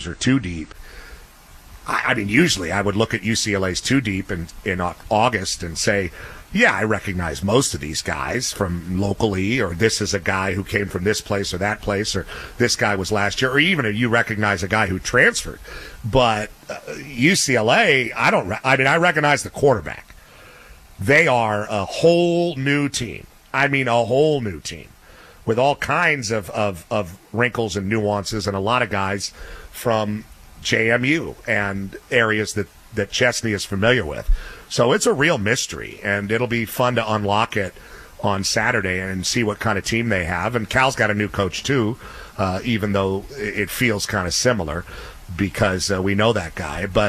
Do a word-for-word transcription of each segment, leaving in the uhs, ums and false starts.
are too deep. I, I mean, usually I would look at U C L A's too deep in, in August and say, yeah, I recognize most of these guys from locally, or this is a guy who came from this place or that place, or this guy was last year, or even if you recognize a guy who transferred. But uh, U C L A, I don't. Re- I mean, I recognize the quarterback. They are a whole new team. I mean, a whole new team with all kinds of, of, of wrinkles and nuances, and a lot of guys from J M U and areas that, that Chesney is familiar with. So it's a real mystery, and it'll be fun to unlock it on Saturday and see what kind of team they have. And Cal's got a new coach, too, uh, even though it feels kind of similar because uh, we know that guy. But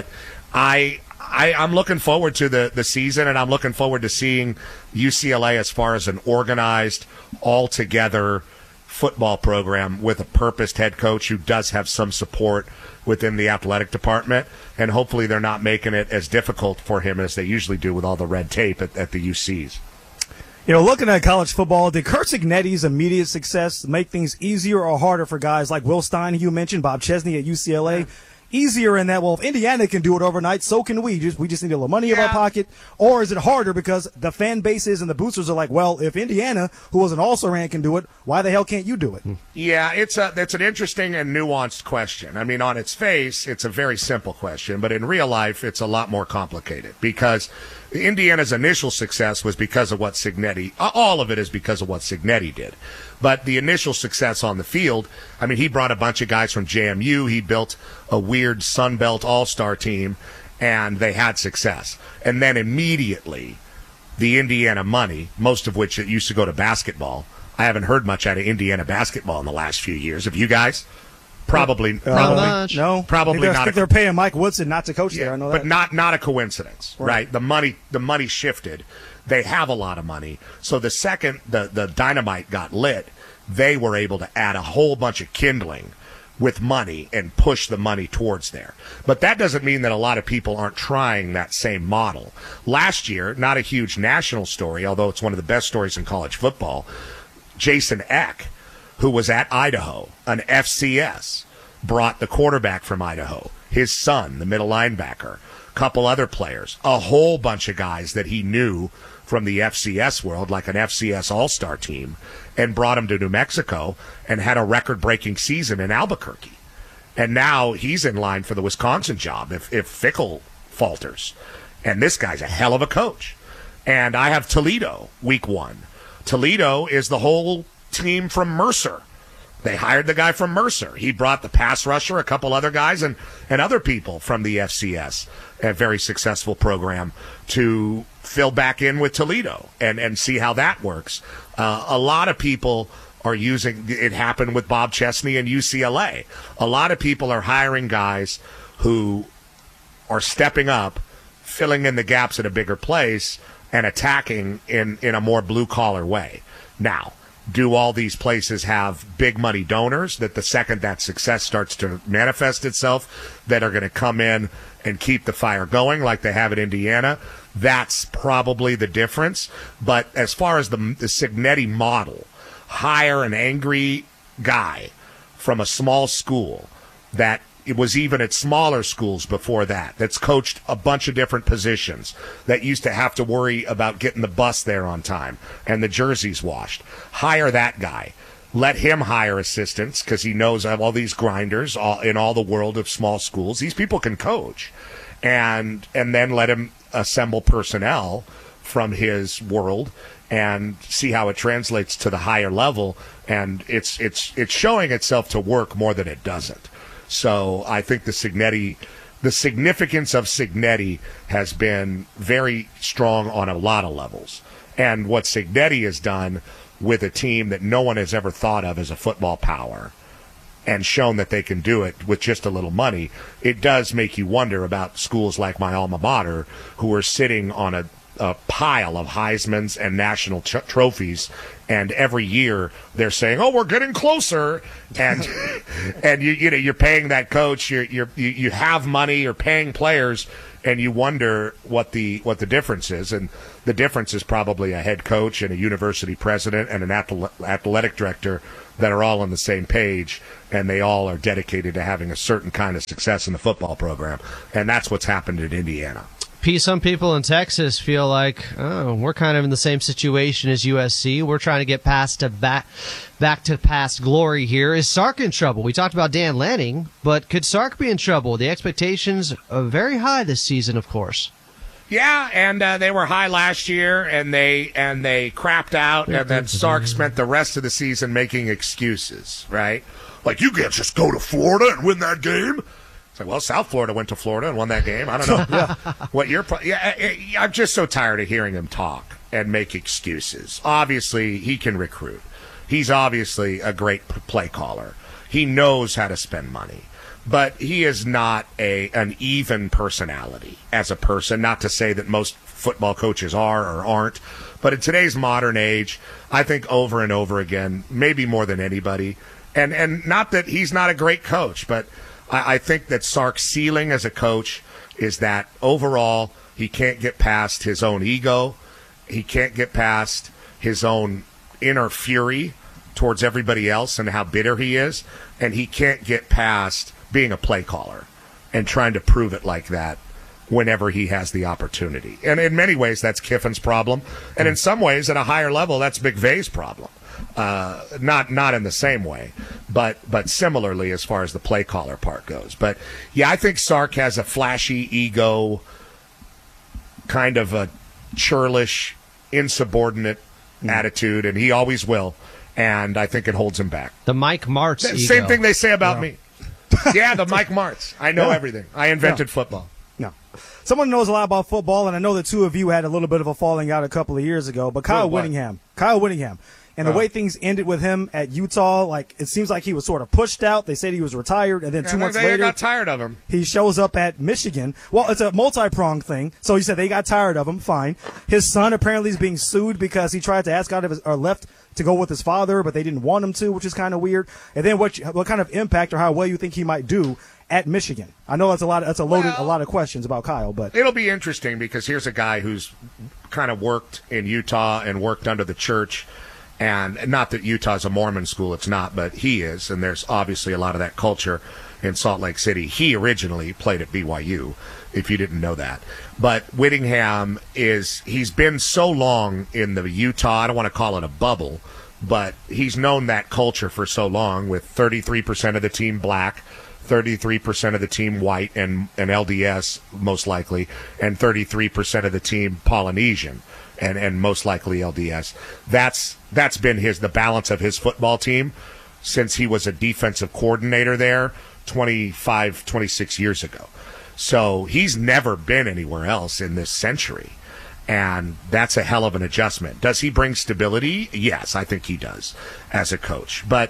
I, I, I'm looking forward to the, the season, and I'm looking forward to seeing U C L A as far as an organized, all-together football program with a purposed head coach who does have some support within the athletic department, and hopefully they're not making it as difficult for him as they usually do with all the red tape at, at the U Cs. You know, looking at college football, did Curt Cignetti's immediate success make things easier or harder for guys like Will Stein, who you mentioned, Bob Chesney at U C L A? Easier in that, well, if Indiana can do it overnight, so can we. Just we just need a little money yeah. in our pocket. Or is it harder because the fan bases and the boosters are like, well, if Indiana, who was an also-ran, can do it, why the hell can't you do it? Yeah, it's a it's an interesting and nuanced question. I mean, on its face, it's a very simple question, but in real life, it's a lot more complicated because Indiana's initial success was because of what Cignetti, all of it is because of what Cignetti did. But the initial success on the field, I mean, he brought a bunch of guys from J M U. He built a weird Sun Belt all-star team, and they had success. And then immediately, the Indiana money, most of which it used to go to basketball. I haven't heard much out of Indiana basketball in the last few years. Have you guys? Probably, uh, probably, much. no. Probably I not. think they're paying Mike Woodson not to coach yeah, there. I know but that. not not a coincidence, right. right? The money, the money shifted. They have a lot of money, so the second the the dynamite got lit, they were able to add a whole bunch of kindling with money and push the money towards there. But that doesn't mean that a lot of people aren't trying that same model. Last year, not a huge national story, although it's one of the best stories in college football. Jason Eck, who was at Idaho, an F C S, brought the quarterback from Idaho, his son, the middle linebacker, a couple other players, a whole bunch of guys that he knew from the F C S world, like an F C S all-star team, and brought him to New Mexico and had a record-breaking season in Albuquerque. And now he's in line for the Wisconsin job if, if Fickle falters. And this guy's a hell of a coach. And I have Toledo week one. Toledo is the whole team from Mercer. They hired the guy from Mercer. He brought the pass rusher, a couple other guys, and, and other people from the F C S, a very successful program, to fill back in with Toledo and, and see how that works. Uh, a lot of people are using – it happened with Bob Chesney and U C L A. A lot of people are hiring guys who are stepping up, filling in the gaps at a bigger place, and attacking in, in a more blue-collar way. Now, do all these places have big money donors that the second that success starts to manifest itself that are going to come in and keep the fire going like they have at Indiana? That's probably the difference. But as far as the, the Cignetti model, hire an angry guy from a small school that it was even at smaller schools before that, that's coached a bunch of different positions, that used to have to worry about getting the bus there on time and the jerseys washed. Hire that guy. Let him hire assistants because he knows of all these grinders all, in all the world of small schools. These people can coach. And and then let him assemble personnel from his world and see how it translates to the higher level. And it's it's it's showing itself to work more than it doesn't. So I think the Cignetti, the significance of Cignetti has been very strong on a lot of levels. And what Cignetti has done with a team that no one has ever thought of as a football power and shown that they can do it with just a little money, it does make you wonder about schools like my alma mater who are sitting on a a pile of Heisman's and national ch- trophies, and every year they're saying, "Oh, we're getting closer," and and you you know you're paying that coach, you're you're you you have money, you're paying players, and you wonder what the what the difference is, and the difference is probably a head coach and a university president and an athle- athletic director that are all on the same page, and they all are dedicated to having a certain kind of success in the football program, and that's what's happened in Indiana. P, some people in Texas feel like, oh, we're kind of in the same situation as U S C. We're trying to get past to back, back to past glory here. Is Sark in trouble? We talked about Dan Lanning, but could Sark be in trouble? The expectations are very high this season, of course. Yeah, and uh, they were high last year, and they and they crapped out, and then Sark spent the rest of the season making excuses, right? Like, you can't just go to Florida and win that game. It's like, well, South Florida went to Florida and won that game. I don't know yeah. what your pro- yeah. I, I'm just so tired of hearing him talk and make excuses. Obviously, he can recruit. He's obviously a great play caller. He knows how to spend money. But he is not a an even personality as a person. Not to say that most football coaches are or aren't. But in today's modern age, I think over and over again, maybe more than anybody, and, and not that he's not a great coach, but I, I think that Sark's ceiling as a coach is that overall he can't get past his own ego. He can't get past his own inner fury towards everybody else and how bitter he is. And he can't get past being a play caller and trying to prove it like that whenever he has the opportunity. And in many ways, that's Kiffin's problem. And in some ways, at a higher level, that's McVay's problem. Uh, not not in the same way, but but similarly as far as the play caller part goes. But, yeah, I think Sark has a flashy ego, kind of a churlish, insubordinate mm. attitude, and he always will. And I think it holds him back. The Mike Martz ego. Same thing they say about yeah. me. Yeah, the Mike Martz. I know yeah. everything. I invented yeah. football. No. Someone knows a lot about football, and I know the two of you had a little bit of a falling out a couple of years ago, but Kyle what? Whittingham. Kyle Whittingham. And the Oh. way things ended with him at Utah, like, it seems like he was sort of pushed out. They said he was retired, and then Yeah, two months they later, got tired of him. he shows up at Michigan. Well, it's a multi-pronged thing. So he said they got tired of him. Fine. His son apparently is being sued because he tried to ask out of his, or left to go with his father, but they didn't want him to, which is kind of weird. And then what, what kind of impact or how well you think he might do at Michigan? I know that's a lot. That's a loaded, Well, a lot of questions about Kyle, but it'll be interesting because here's a guy who's kind of worked in Utah and worked under the church. And not that Utah's a Mormon school, it's not, but he is, and there's obviously a lot of that culture in Salt Lake City. He originally played at B Y U, if you didn't know that. But Whittingham is, he's been so long in the Utah, I don't want to call it a bubble, but he's known that culture for so long with thirty-three percent of the team black, thirty-three percent of the team white and, and L D S most likely, and thirty-three percent of the team Polynesian. And, and most likely L D S. That's that's been his the balance of his football team since he was a defensive coordinator there twenty-five, twenty-six years ago. So he's never been anywhere else in this century. And that's a hell of an adjustment. Does he bring stability? Yes, I think he does as a coach. But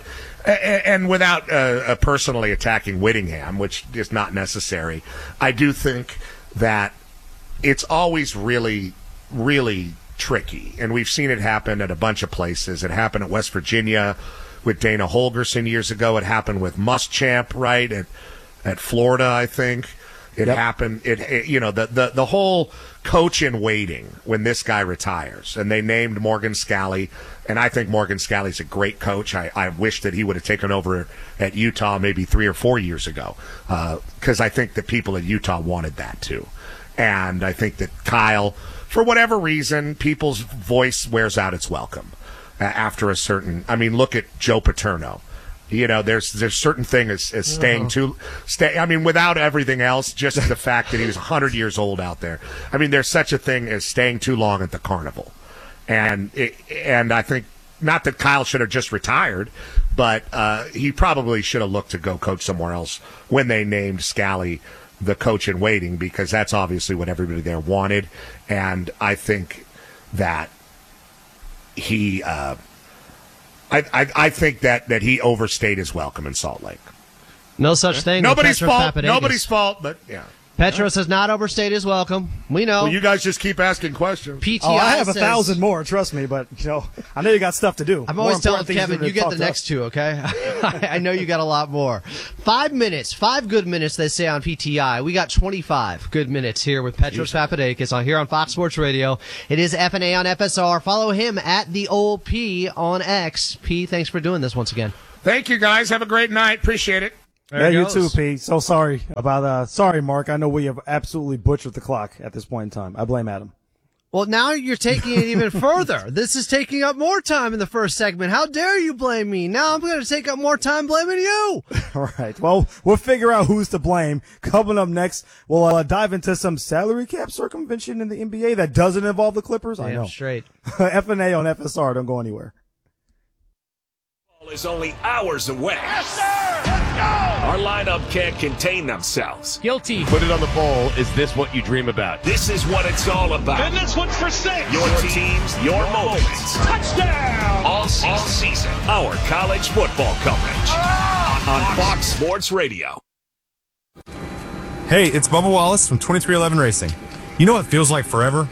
and without uh, personally attacking Whittingham, which is not necessary, I do think that it's always really really tricky, and we've seen it happen at a bunch of places. It happened at West Virginia with Dana Holgerson years ago. It happened with Muschamp, right, at at Florida, I think. It yep. happened, it, it you know, the, the, the whole coach in waiting when this guy retires, and they named Morgan Scalley, and I think Morgan Scalley's a great coach. I, I wish that he would have taken over at Utah maybe three or four years ago, because uh, I think that people at Utah wanted that too. And I think that Kyle, for whatever reason, people's voice wears out its welcome uh, after a certain. I mean, look at Joe Paterno. You know, there's there's certain thing as, as staying Uh-huh. too. Stay. I mean, without everything else, just the fact that he was one hundred years old out there. I mean, there's such a thing as staying too long at the carnival, and it, and I think not that Kyle should have just retired, but uh, he probably should have looked to go coach somewhere else when they named Scalley the coach in waiting, because that's obviously what everybody there wanted. And I think that he, uh, I, I, I think that, that he overstayed his welcome in Salt Lake. No such thing. Nobody's no fault. Papadegas. Nobody's fault, but yeah. Petros has not overstayed his welcome. We know. Well, you guys just keep asking questions. P T I Oh, I have a says- thousand more, trust me, but you know, I know you got stuff to do. I'm More always telling important things Kevin, than you to get talk the to next us. two, okay? I know you got a lot more. Five minutes, five good minutes, they say on P T I. We got twenty-five good minutes here with Petros Papadakis on here on Fox Sports Radio. It is F and A on F S R. Follow him at the old P on X. P, thanks for doing this once again. Thank you, guys. Have a great night. Appreciate it. There Yeah, it you goes. too, Pete. So sorry about uh sorry, Mark. I know we have absolutely butchered the clock at this point in time. I blame Adam. Well, now you're taking it even further. This is taking up more time in the first segment. How dare you blame me? Now I'm going to take up more time blaming you. All right. Well, we'll figure out who's to blame. Coming up next, we'll uh, dive into some salary cap circumvention in the N B A that doesn't involve the Clippers. I Damn know. straight. F and A on F S R. Don't go anywhere. Is only hours away. Yes, sir! Let's go! Our lineup can't contain themselves. Guilty. Put it on the poll. Is this what you dream about? This is what it's all about. And this one's for six. Your teams, your moments. Touchdown! All season. All season. Our college football coverage. On Fox Sports Radio. Hey, it's Bubba Wallace from twenty-three eleven Racing. You know what feels like forever?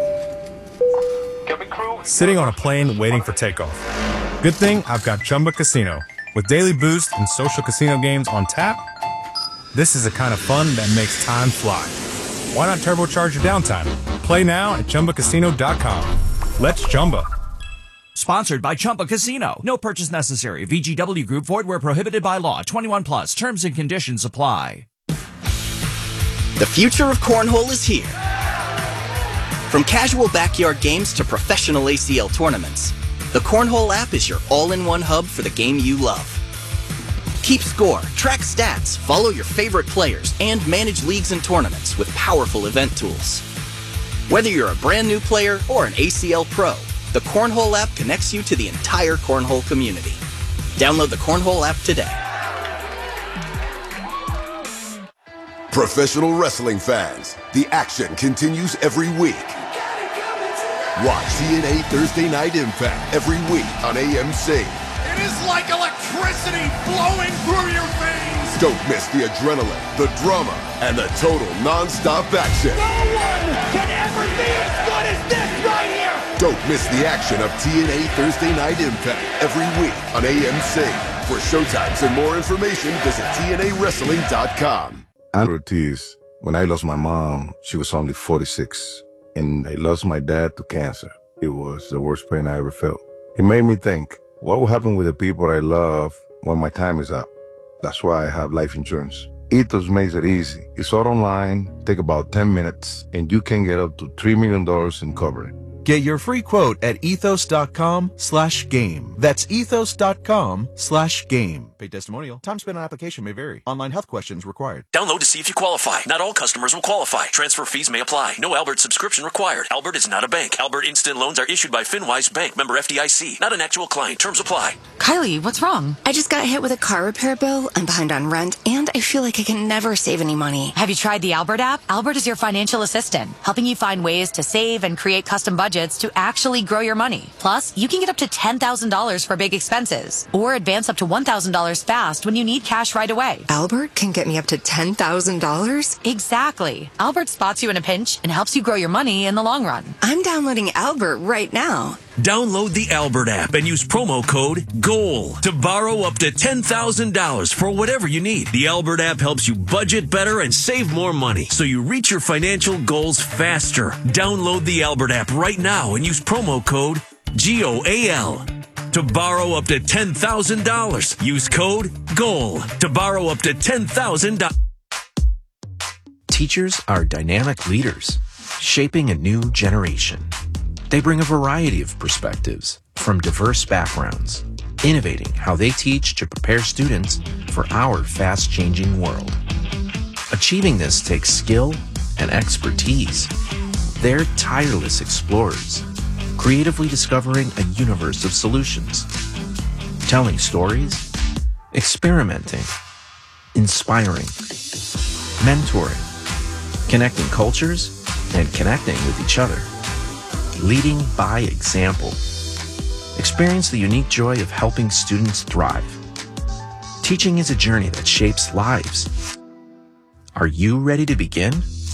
Sitting on a plane waiting for takeoff. Good thing I've got Chumba Casino. With daily boost and social casino games on tap, this is the kind of fun that makes time fly. Why not turbocharge your downtime? Play now at Chumba Casino dot com. Let's Chumba. Sponsored by Chumba Casino. No purchase necessary. V G W Group. Void where prohibited by law. twenty-one plus. Terms and conditions apply. The future of cornhole is here. From casual backyard games to professional A C L tournaments, the Cornhole app is your all-in-one hub for the game you love. Keep score, track stats, follow your favorite players, and manage leagues and tournaments with powerful event tools. Whether you're a brand new player or an A C L pro, the Cornhole app connects you to the entire Cornhole community. Download the Cornhole app today. Professional wrestling fans, the action continues every week. Watch T N A Thursday Night Impact every week on A M C. It is like electricity flowing through your veins. Don't miss the adrenaline, the drama, and the total non-stop action. No one can ever be as good as this right here. Don't miss the action of T N A Thursday Night Impact every week on A M C. For showtimes and more information, visit T N A wrestling dot com. Andrew Ortiz, when I lost my mom, she was only forty-six. And I lost my dad to cancer. It was the worst pain I ever felt. It made me think, what will happen with the people I love when my time is up? That's why I have life insurance. Ethos makes it easy. It's all online, take about ten minutes, and you can get up to three million dollars in coverage. Get your free quote at ethos.com slash game. That's ethos.com slash game. Paid testimonial. Time spent on application may vary. Online health questions required. Download to see if you qualify. Not all customers will qualify. Transfer fees may apply. No Albert subscription required. Albert is not a bank. Albert Instant Loans are issued by FinWise Bank, member F D I C. Not an actual client. Terms apply. Kylie, what's wrong? I just got hit with a car repair bill. I'm behind on rent, and I feel like I can never save any money. Have you tried the Albert app? Albert is your financial assistant, helping you find ways to save and create custom budgets to actually grow your money. Plus, you can get up to ten thousand dollars for big expenses, or advance up to one thousand dollars fast when you need cash right away. Albert can get me up to ten thousand dollars? Exactly. Albert spots you in a pinch and helps you grow your money in the long run. I'm downloading Albert right now. Download the Albert app and use promo code GOAL to borrow up to ten thousand dollars for whatever you need. The Albert app helps you budget better and save more money so you reach your financial goals faster. Download the Albert app right now and use promo code G O A L to borrow up to ten thousand dollars. Use code GOAL to borrow up to ten thousand dollars. Teachers are dynamic leaders, shaping a new generation. They bring a variety of perspectives from diverse backgrounds, innovating how they teach to prepare students for our fast-changing world. Achieving this takes skill and expertise. They're tireless explorers, creatively discovering a universe of solutions, telling stories, experimenting, inspiring, mentoring, connecting cultures, and connecting with each other. Leading by example. Experience the unique joy of helping students thrive. Teaching is a journey that shapes lives. Are you ready to begin?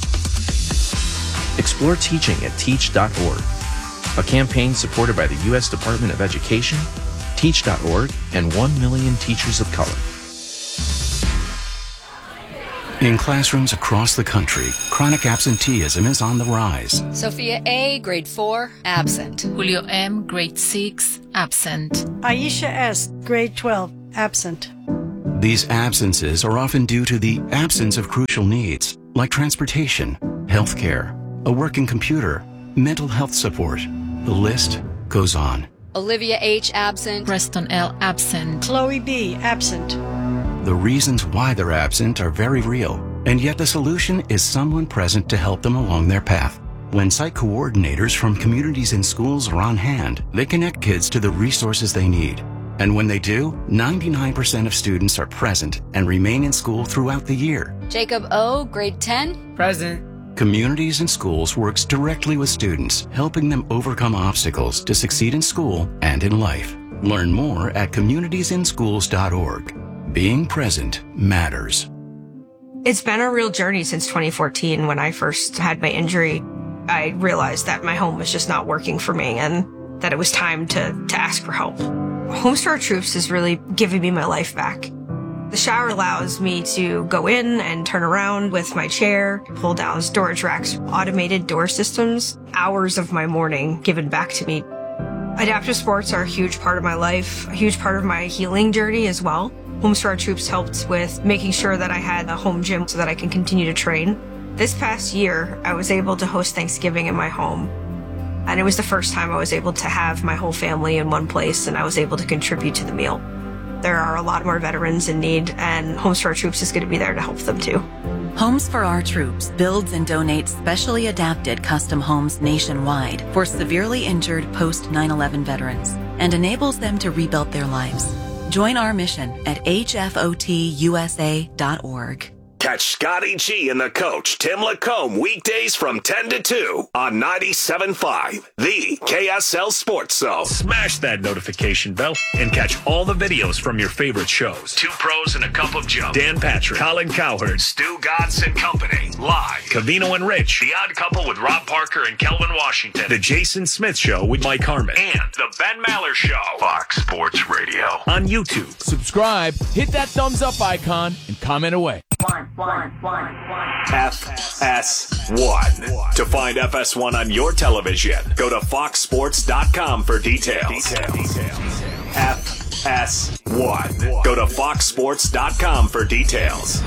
Explore teaching at teach dot org, a campaign supported by the U S Department of Education, teach dot org, and one million teachers of color. In classrooms across the country, chronic absenteeism is on the rise. Sophia A., grade four, absent. Julio M., grade six, absent. Aisha S., grade twelve, absent. These absences are often due to the absence of crucial needs, like transportation, health care, a working computer, mental health support. The list goes on. Olivia H., absent. Preston L., absent. Chloe B., absent. The reasons why they're absent are very real, and yet the solution is someone present to help them along their path. When site coordinators from communities and schools are on hand, they connect kids to the resources they need. And when they do, ninety-nine percent of students are present and remain in school throughout the year. Jacob O., grade ten, present. Communities and Schools works directly with students, helping them overcome obstacles to succeed in school and in life. Learn more at communities in schools dot org. Being present matters. It's been a real journey since twenty fourteen when I first had my injury. I realized that my home was just not working for me and that it was time to, to ask for help. Homes for Our Troops is really giving me my life back. The shower allows me to go in and turn around with my chair, pull down storage racks, automated door systems, hours of my morning given back to me. Adaptive sports are a huge part of my life, a huge part of my healing journey as well. Homes for Our Troops helped with making sure that I had a home gym so that I can continue to train. This past year, I was able to host Thanksgiving in my home. And it was the first time I was able to have my whole family in one place and I was able to contribute to the meal. There are a lot more veterans in need, and Homes for Our Troops is going to be there to help them too. Homes for Our Troops builds and donates specially adapted custom homes nationwide for severely injured post nine eleven veterans and enables them to rebuild their lives. Join our mission at H F O T U S A dot org. Catch Scotty G and the coach, Tim Lacombe, weekdays from ten to two on ninety-seven point five, the K S L Sports Zone. Smash that notification bell and catch all the videos from your favorite shows. Two Pros and a Cup of Joe. Dan Patrick, Colin Cowherd, Stu Godson and Company, live. Cavino and Rich. The Odd Couple with Rob Parker and Kelvin Washington. The Jason Smith Show with Mike Harmon. And the Ben Maller Show. Fox Sports Radio. On YouTube. Subscribe, hit that thumbs up icon, and comment away. One, one, one, one. F S one. To find F S one on your television, go to fox sports dot com for details. Details. F S one. Go to fox sports dot com for details.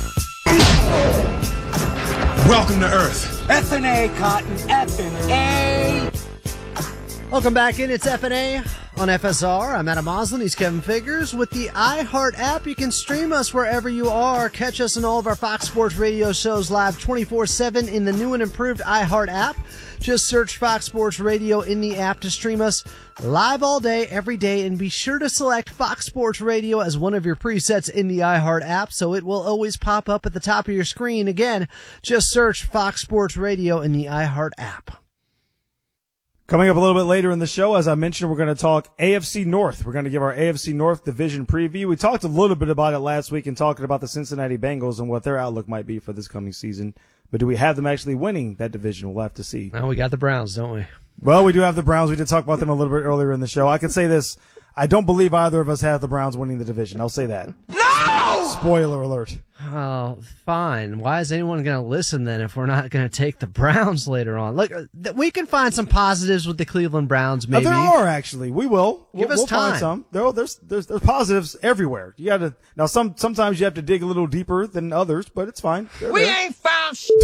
Welcome to Earth. F and A, Cotton. F and A. Welcome back in. It's F and A on F S R. I'm Adam Moslin. He's Kevin Figures. With the iHeart app, you can stream us wherever you are. Catch us in all of our Fox Sports Radio shows live twenty-four seven in the new and improved iHeart app. Just search Fox Sports Radio in the app to stream us live all day, every day, and be sure to select Fox Sports Radio as one of your presets in the iHeart app so it will always pop up at the top of your screen. Again, just search Fox Sports Radio in the iHeart app. Coming up a little bit later in the show, as I mentioned, we're going to talk A F C North. We're going to give our A F C North division preview. We talked a little bit about it last week and talking about the Cincinnati Bengals and what their outlook might be for this coming season. But do we have them actually winning that division? We'll have to see. Well, we got the Browns, don't we? Well, we do have the Browns. We did talk about them a little bit earlier in the show. I can say this. I don't believe either of us have the Browns winning the division. I'll say that. No! Spoiler alert. Oh, fine. Why is anyone going to listen then if we're not going to take the Browns later on? Look, we can find some positives with the Cleveland Browns, maybe. Uh, there are, actually. We will. Give we'll, us we'll time. Find some. There, there's, there's, there's positives everywhere. You got to, now some, sometimes you have to dig a little deeper than others, but it's fine. They're we there. ain't found sh-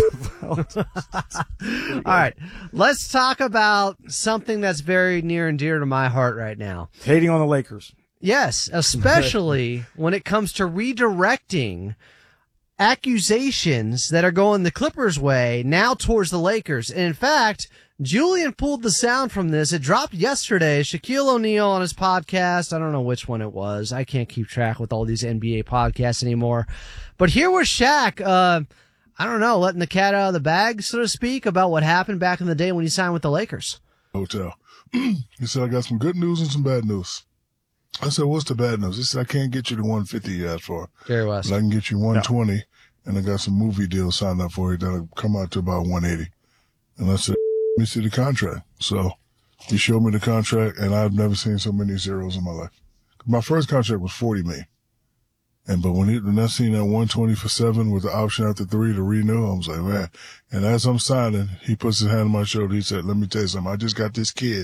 All right. Let's talk about something that's very near and dear to my heart right now. Hating on the Lakers. Yes, especially when it comes to redirecting accusations that are going the Clippers' way now towards the Lakers. And in fact, Julian pulled the sound from this. It dropped yesterday. Shaquille O'Neal on his podcast. I don't know which one it was. I can't keep track with all these N B A podcasts anymore. But here was Shaq, uh, I don't know, letting the cat out of the bag, so to speak, about what happened back in the day when he signed with the Lakers. Hotel. He said, I got some good news and some bad news. I said, what's the bad news? He said, I can't get you the one fifty you asked for. Jerry West. But I can get you one twenty, and I got some movie deals signed up for it that'll come out to about one eighty. And I said, let me see the contract. So he showed me the contract, and I've never seen so many zeros in my life. My first contract was forty million. And, but when, he, when I seen that one twenty for seven with the option after three to renew, I was like, man. And as I'm signing, he puts his hand on my shoulder. He said, let me tell you something. I just got this kid.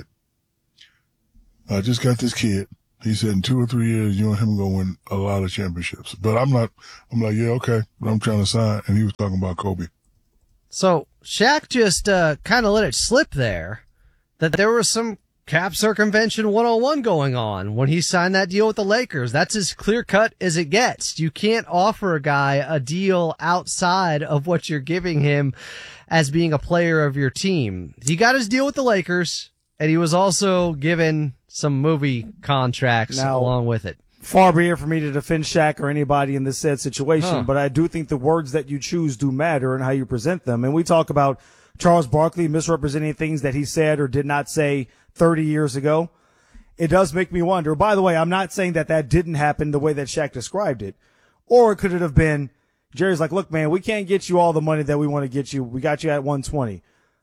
I just got this kid. He said, in two or three years, you and him going to win a lot of championships. But I'm not, I'm like, yeah, okay. But I'm trying to sign. And he was talking about Kobe. So Shaq just uh, kind of let it slip there that there was some cap circumvention one oh one going on when he signed that deal with the Lakers. That's as clear cut as it gets. You can't offer a guy a deal outside of what you're giving him as being a player of your team. He got his deal with the Lakers, and he was also given some movie contracts Now, along with it. Far be it for me to defend Shaq or anybody in this said situation, Huh. but I do think the words that you choose do matter and how you present them. And we talk about Charles Barkley misrepresenting things that he said or did not say thirty years ago. It does make me wonder. By the way, I'm not saying that that didn't happen the way that Shaq described it. Or could it have been, Jerry's like, look, man, we can't get you all the money that we want to get you. We got you at one twenty.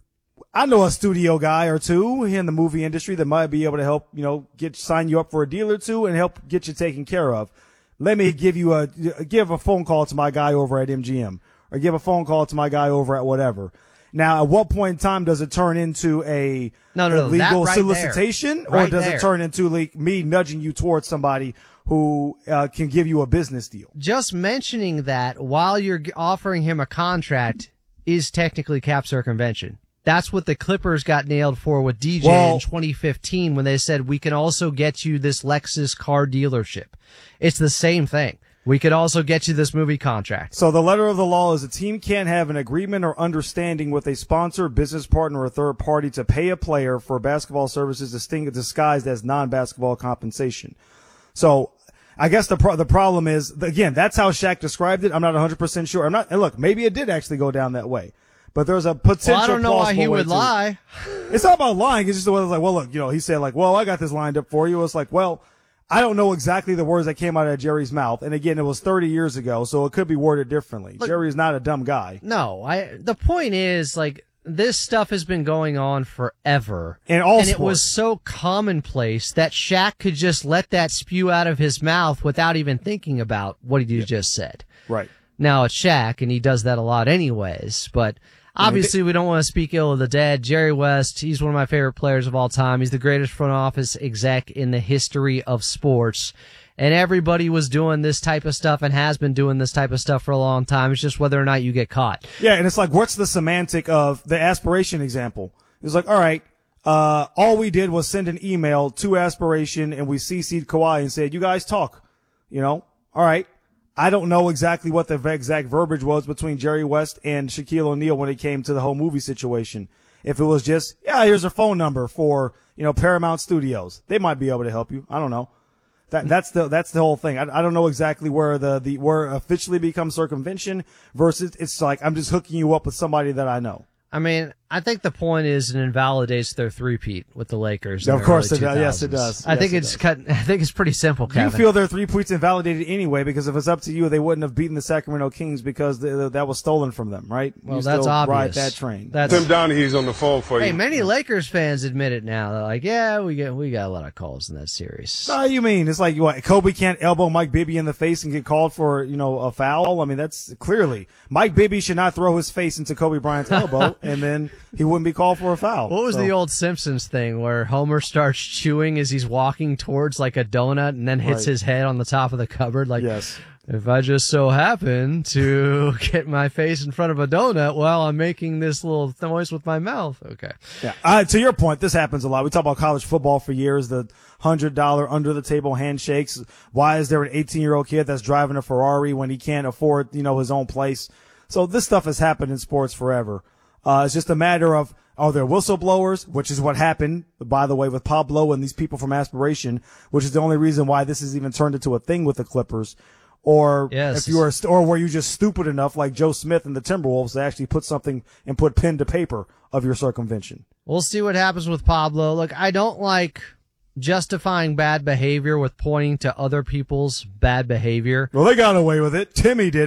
I know a studio guy or two in the movie industry that might be able to help, you know, get, sign you up for a deal or two and help get you taken care of. Let me give you a, give a phone call to my guy over at M G M or give a phone call to my guy over at whatever. Now, at what point in time does it turn into a, no, no, a no, legal that right solicitation, there. or Right does there. it turn into like me nudging you towards somebody who uh, can give you a business deal? Just mentioning that while you're g- offering him a contract is technically cap circumvention. That's what the Clippers got nailed for with D J Well- in twenty fifteen when they said, we can also get you this Lexus car dealership. It's the same thing. We could also get you this movie contract. So the letter of the law is a team can't have an agreement or understanding with a sponsor, business partner, or third party to pay a player for basketball services distinct, disguised as non-basketball compensation. So I guess the pro- the problem is, again, that's how Shaq described it. I'm not one hundred percent sure. I'm not, and look, maybe it did actually go down that way. But there's a potential. Well, I don't know why he plausible way would to- lie. It's not about lying. It's just the way it's like, well, look, you know, he said like, well, I got this lined up for you. It's like, well, I don't know exactly the words that came out of Jerry's mouth. And again, it was thirty years ago, so it could be worded differently. Look- Jerry's not a dumb guy. No, I, the point is, like, this stuff has been going on forever. In all and it sports. was so commonplace that Shaq could just let that spew out of his mouth without even thinking about what he just said. Right. Now it's Shaq, and he does that a lot anyways, but obviously we don't want to speak ill of the dead. Jerry West, he's one of my favorite players of all time. He's the greatest front office exec in the history of sports. And everybody was doing this type of stuff and has been doing this type of stuff for a long time. It's just whether or not you get caught. Yeah, and it's like, what's the semantic of the aspiration example? It's like, all right, uh, all we did was send an email to Aspiration and we C C'd Kawhi and said, you guys talk, you know, all right. I don't know exactly what the exact verbiage was between Jerry West and Shaquille O'Neal when it came to the whole movie situation. If it was just, yeah, here's a phone number for, you know, Paramount Studios. They might be able to help you. I don't know. That, that's the, that's the whole thing. I, I don't know exactly where the, the, where it officially becomes circumvention versus it's like, I'm just hooking you up with somebody that I know. I mean, I think the point is it invalidates their three-peat with the Lakers. in Of the course early it does. Yes, it two thousands. does. I Yes, think it it's does. cut. I think it's pretty simple, Kevin. You feel their three points invalidated anyway because if it's up to you, they wouldn't have beaten the Sacramento Kings because the, that was stolen from them, right? Well, you that's still obvious. ride that train. That's, Tim Donaghy's on the phone for hey, you. many Lakers fans admit it now. They're like, yeah, we get we got a lot of calls in that series. No, you mean it's like what Kobe can't elbow Mike Bibby in the face and get called for, you know, a foul? I mean, that's clearly Mike Bibby should not throw his face into Kobe Bryant's elbow and then he wouldn't be called for a foul. What was So- the old Simpsons thing where Homer starts chewing as he's walking towards like a donut and then hits Right. his head on the top of the cupboard? Like, yes. If I just so happen to get my face in front of a donut while I'm making this little noise with my mouth. Okay. Yeah. Uh, to your point, this happens a lot. We talk about college football for years, the hundred dollar under the table handshakes. Why is there an eighteen year old kid that's driving a Ferrari when he can't afford, you know, his own place? So this stuff has happened in sports forever. Uh, it's just a matter of, are there whistleblowers, which is what happened, by the way, with Pablo and these people from Aspiration, which is the only reason why this has even turned into a thing with the Clippers. Or Yes. if you were, or were you just stupid enough, like Joe Smith and the Timberwolves, to actually put something and put pen to paper of your circumvention? We'll see what happens with Pablo. Look, I don't like justifying bad behavior with pointing to other people's bad behavior. Well, they got away with it. Timmy did it.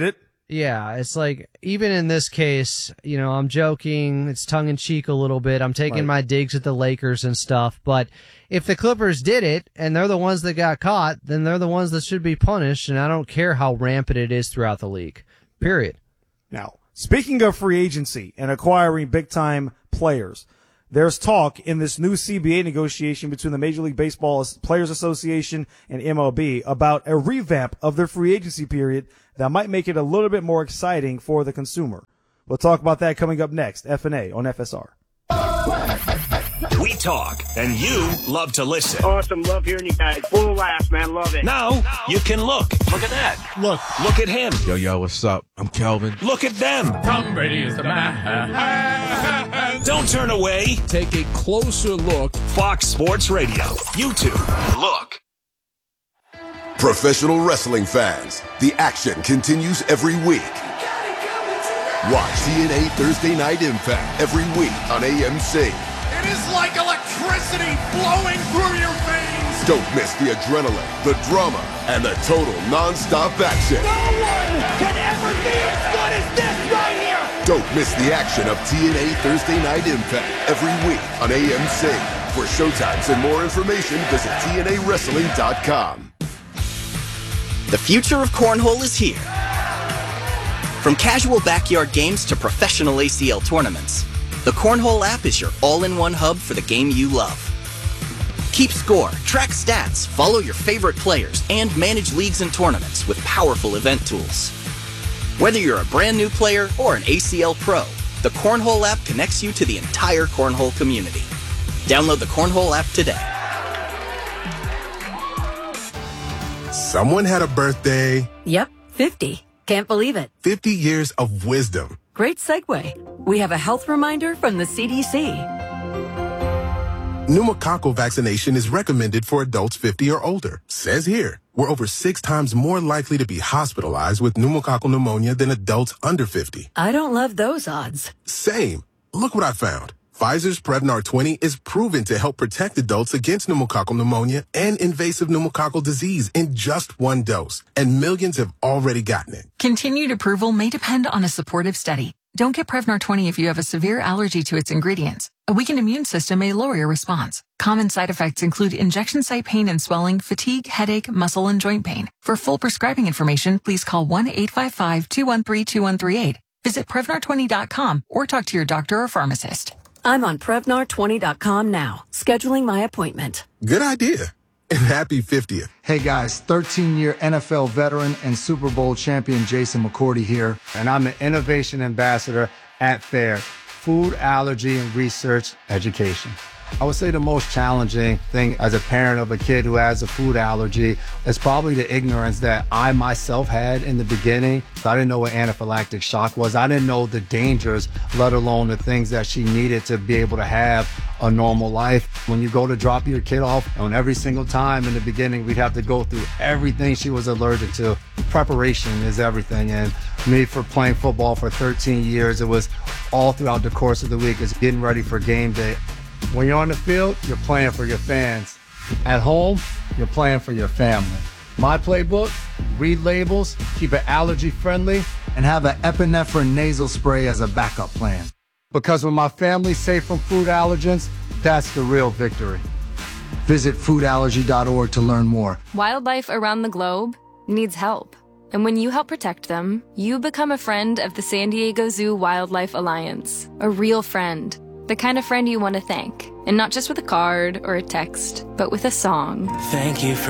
Yeah, it's like, even in this case, you know, I'm joking, it's tongue in cheek a little bit. I'm taking Right. my digs at the Lakers and stuff, but if the Clippers did it and they're the ones that got caught, then they're the ones that should be punished, and I don't care how rampant it is throughout the league. Period. Now, speaking of free agency and acquiring big-time players, there's talk in this new C B A negotiation between the Major League Baseball Players Association and M L B about a revamp of their free agency period that might make it a little bit more exciting for the consumer. We'll talk about that coming up next. F and A on F S R. We talk, and you love to listen. Awesome. Love hearing you guys. Full of laughs, man. Love it. Now, you can look. Look at that. Look. Look at him. Yo, yo, what's up? I'm Kelvin. Look at them. Tom Brady is the man. Don't turn away. Take a closer look. Fox Sports Radio. YouTube. Look. Professional wrestling fans, the action continues every week. Watch T N A Thursday Night Impact every week on A M C. It is like electricity flowing through your veins. Don't miss the adrenaline, the drama, and the total non-stop action. No one can ever be as good as this right here. Don't miss the action of T N A Thursday Night Impact every week on A M C. For showtimes and more information, visit T N A wrestling dot com. The future of cornhole is here. From casual backyard games to professional A C L tournaments, the Cornhole app is your all-in-one hub for the game you love. Keep score, track stats, follow your favorite players, and manage leagues and tournaments with powerful event tools. Whether you're a brand new player or an A C L pro, the Cornhole app connects you to the entire Cornhole community. Download the Cornhole app today. Someone had a birthday. Yep, fifty. Can't believe it. fifty years of wisdom. Great segue. We have a health reminder from the C D C. Pneumococcal vaccination is recommended for adults fifty or older. Says here, we're over six times more likely to be hospitalized with pneumococcal pneumonia than adults under fifty. I don't love those odds. Same. Look what I found. Pfizer's Prevnar twenty is proven to help protect adults against pneumococcal pneumonia and invasive pneumococcal disease in just one dose, and millions have already gotten it. Continued approval may depend on a supportive study. Don't get Prevnar twenty if you have a severe allergy to its ingredients. A weakened immune system may lower your response. Common side effects include injection site pain and swelling, fatigue, headache, muscle, and joint pain. For full prescribing information, please call one eight five five, two one three, two one three eight. Visit Prevnar twenty dot com or talk to your doctor or pharmacist. I'm on Prevnar twenty dot com now, scheduling my appointment. Good idea. And happy fiftieth. Hey guys, thirteen-year N F L veteran and Super Bowl champion Jason McCourty here, and I'm the Innovation Ambassador at FAIR, Food Allergy and Research Education. I would say the most challenging thing as a parent of a kid who has a food allergy is probably the ignorance that I myself had in the beginning. I didn't know what anaphylactic shock was. I didn't know the dangers, let alone the things that she needed to be able to have a normal life. When you go to drop your kid off, and every single time in the beginning, we'd have to go through everything she was allergic to. Preparation is everything. And me, for playing football for thirteen years, it was all throughout the course of the week. It's getting ready for game day. When you're on the field, you're playing for your fans. At home, you're playing for your family. My playbook, read labels, keep it allergy friendly, and have an epinephrine nasal spray as a backup plan. Because when my family's safe from food allergens, that's the real victory. Visit food allergy dot org to learn more. Wildlife around the globe needs help. And when you help protect them, you become a friend of the San Diego Zoo Wildlife Alliance. A real friend. The kind of friend you want to thank. And not just with a card or a text, but with a song. Thank you for